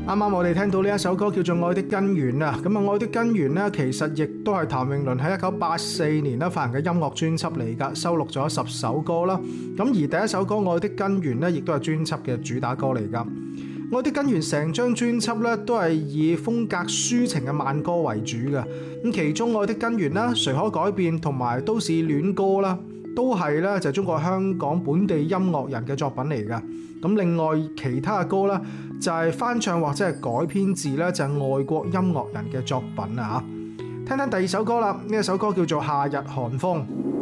啱啱我哋聽到呢一首歌叫做《愛的根源》啊，咁啊《愛的根源》呢，其實亦都係譚詠麟喺1984年咧發行嘅音樂專輯嚟㗎，收錄咗10首歌啦。咁而第一首歌《愛的根源》呢，亦都係專輯嘅主打歌嚟㗎。《愛的根源》成張專輯咧都係以風格抒情嘅慢歌為主嘅，咁其中《愛的根源》啦、誰可改變同埋都市戀歌啦，都係咧就係中國香港本地音樂人嘅作品嚟㗎。咁另外其他嘅歌咧就係翻唱或者係改編自咧就係外國音樂人嘅作品啊嚇。聽聽第二首歌啦，呢一首歌叫做《夏日寒風》。